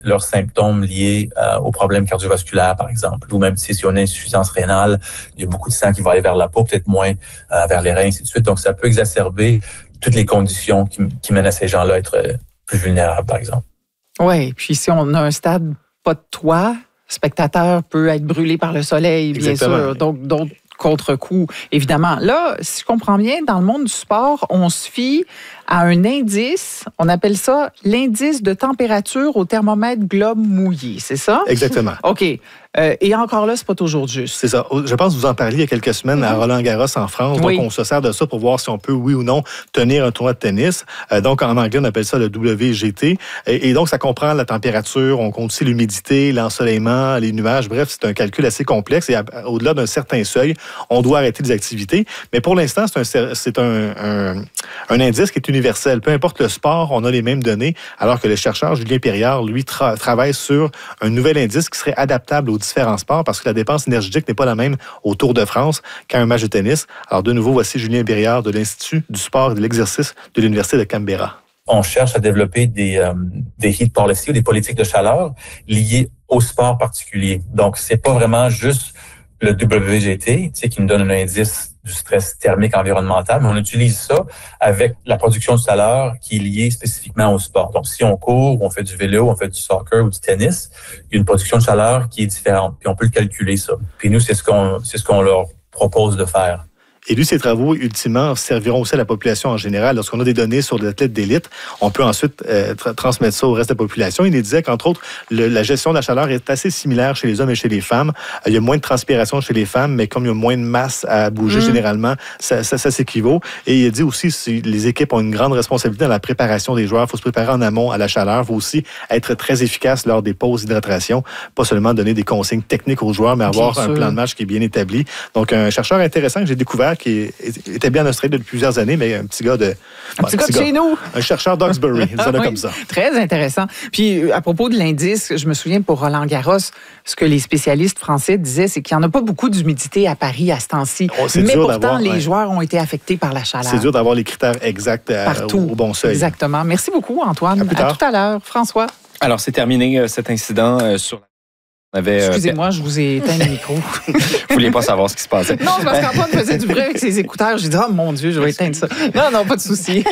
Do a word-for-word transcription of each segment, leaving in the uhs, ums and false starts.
leurs symptômes liés euh, aux problèmes cardiovasculaires, par exemple, ou même si on a une insuffisance rénale, il y a beaucoup de sang qui va aller vers la peau, peut-être moins euh, vers les reins, ainsi de suite. Donc, ça peut exacerber toutes les conditions qui, qui mènent à ces gens-là à être euh, plus vulnérables, par exemple. Oui, puis si on a un stade pas de toit, le spectateur peut être brûlé par le soleil, bien Exactement. sûr. Donc, d'autres contre-coups, évidemment. Là, si je comprends bien, dans le monde du sport, on se fie à un indice, on appelle ça l'indice de température au thermomètre globe mouillé, c'est ça? Exactement. OK. Euh, et encore là, c'est pas toujours juste. C'est ça. Je pense que vous en parliez il y a quelques semaines à Roland-Garros en France. Oui. Donc, on se sert de ça pour voir si on peut, oui ou non, tenir un tournoi de tennis. Euh, donc, en anglais, on appelle ça le W G T. Et, et donc, ça comprend la température, on compte aussi l'humidité, l'ensoleillement, les nuages. Bref, c'est un calcul assez complexe. Et à, au-delà d'un certain seuil, on doit arrêter des activités. Mais pour l'instant, c'est un, c'est un, un, un indice qui est universel. Peu importe le sport, on a les mêmes données, alors que le chercheur Julien Périard, lui, tra- travaille sur un nouvel indice qui serait adaptable aux différents sports, parce que la dépense énergétique n'est pas la même au Tour de France qu'à un match de tennis. Alors, de nouveau, voici Julien Périard de l'Institut du sport et de l'exercice de l'Université de Canberra. On cherche à développer des, euh, des heat policy ou des politiques de chaleur liées au sport particulier. Donc, c'est pas vraiment juste le W G T, tu sais, qui nous donne un indice du stress thermique environnemental, mais on utilise ça avec la production de chaleur qui est liée spécifiquement au sport. Donc, si on court, on fait du vélo, on fait du soccer ou du tennis, il y a une production de chaleur qui est différente. Puis on peut le calculer, ça. Puis nous, c'est ce qu'on, c'est ce qu'on leur propose de faire. Et lui, ses travaux, ultimement, serviront aussi à la population en général. Lorsqu'on a des données sur des athlètes d'élite, on peut ensuite euh, tra- transmettre ça au reste de la population. Il nous disait qu'entre autres, le, la gestion de la chaleur est assez similaire chez les hommes et chez les femmes. Euh, il y a moins de transpiration chez les femmes, mais comme il y a moins de masse à bouger, mmh. généralement, ça, ça, ça s'équivaut. Et il dit aussi que les équipes ont une grande responsabilité dans la préparation des joueurs. Il faut se préparer en amont à la chaleur. Il faut aussi être très efficace lors des pauses d'hydratation. Pas seulement donner des consignes techniques aux joueurs, mais avoir bien un sûr. plan de match qui est bien établi. Donc, un chercheur intéressant que j'ai découvert qui était bien en Australie depuis plusieurs années, mais un petit gars de... Un bon, petit gars de chez nous. Un chercheur d'Oxbury, ça oui, comme ça. Très intéressant. Puis, à propos de l'indice, je me souviens pour Roland-Garros, ce que les spécialistes français disaient, c'est qu'il n'y en a pas beaucoup d'humidité à Paris à ce temps-ci. Oh, mais pourtant, les ouais. joueurs ont été affectés par la chaleur. C'est dur d'avoir les critères exacts Partout. Au, au bon seuil. Exactement. Merci beaucoup, Antoine. À, à tout à l'heure. François. Alors, c'est terminé euh, cet incident euh, sur... Avait, Excusez-moi, euh, je vous ai éteint le micro. Vous ne vouliez pas savoir ce qui se passait. Non, c'est parce qu'Antoine faisait du bruit avec ses écouteurs. J'ai dit, oh mon Dieu, je vais éteindre ça. Non, non, pas de souci.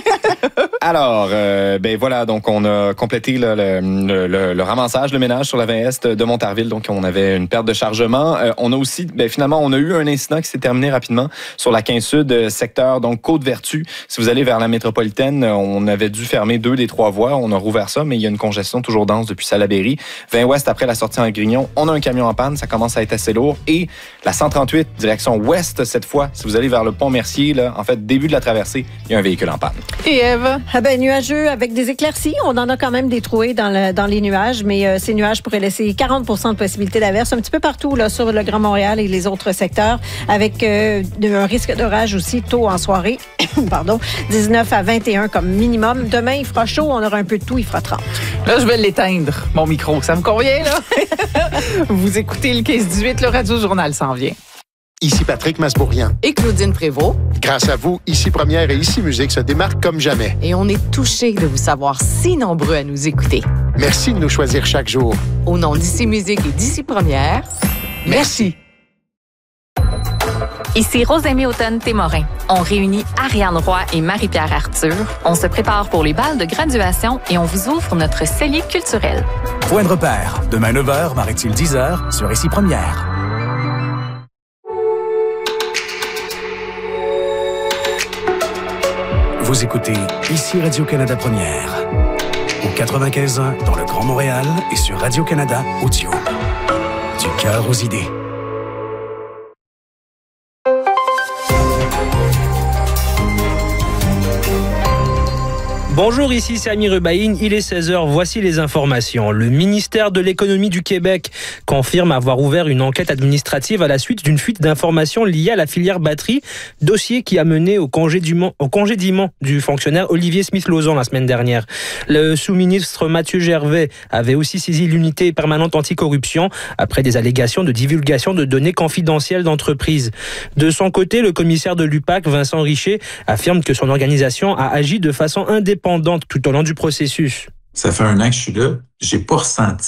Alors, euh, ben voilà, donc on a complété le, le, le, le ramassage, le ménage sur la vingt Est de Montarville. Donc, on avait une perte de chargement. Euh, on a aussi, ben finalement, on a eu un incident qui s'est terminé rapidement sur la quinze Sud, secteur, donc Côte-Vertu. Si vous allez vers la métropolitaine, on avait dû fermer deux des trois voies. On a rouvert ça, mais il y a une congestion toujours dense depuis Salaberry. vingt Ouest, après la sortie en Grignon, on a un camion en panne, ça commence à être assez lourd. Et la cent trente-huit, direction ouest cette fois, si vous allez vers le pont Mercier, là, en fait, début de la traversée, il y a un véhicule en panne. Et Ève? Ah ben, nuageux avec des éclaircies. On en a quand même des trouées dans, le, dans les nuages, mais euh, ces nuages pourraient laisser quarante pour cent de possibilité d'averse un petit peu partout là, sur le Grand Montréal et les autres secteurs, avec euh, un risque d'orage aussi tôt en soirée. Pardon, dix-neuf à vingt et un comme minimum. Demain, il fera chaud, on aura un peu de tout, il fera trente. Là, je vais l'éteindre, mon micro. Ça me convient, là? Vous écoutez le quinze dix-huit, le Radio-Journal s'en vient. Ici Patrick Masbourian. Et Claudine Prévost. Grâce à vous, Ici Première et Ici Musique se démarquent comme jamais. Et on est touchés de vous savoir si nombreux à nous écouter. Merci de nous choisir chaque jour. Au nom d'Ici Musique et d'Ici Première, merci. Ici Rosemée Automne-Témorin. On réunit Ariane Roy et Marie-Pierre Arthur. On se prépare pour les balles de graduation et on vous ouvre notre cellier culturel. Point de repère. Demain neuf heures, Marie-Tille dix heures, sur Ici Première. Vous écoutez Ici Radio-Canada Première. Au quatre-vingt-quinze ans dans le Grand Montréal et sur Radio-Canada Audio. Du cœur aux idées. Bonjour, ici Sami Rubaïn, il est seize heures, voici les informations. Le ministère de l'économie du Québec confirme avoir ouvert une enquête administrative à la suite d'une fuite d'informations liée à la filière batterie, dossier qui a mené au congédiement, au congédiement du fonctionnaire Olivier Smith-Lauzon la semaine dernière. Le sous-ministre Mathieu Gervais avait aussi saisi l'unité permanente anticorruption après des allégations de divulgation de données confidentielles d'entreprises. De son côté, le commissaire de l'U P A C, Vincent Richer, affirme que son organisation a agi de façon indépendante tout au long du processus. Ça fait un an que je suis là. J'ai pas ressenti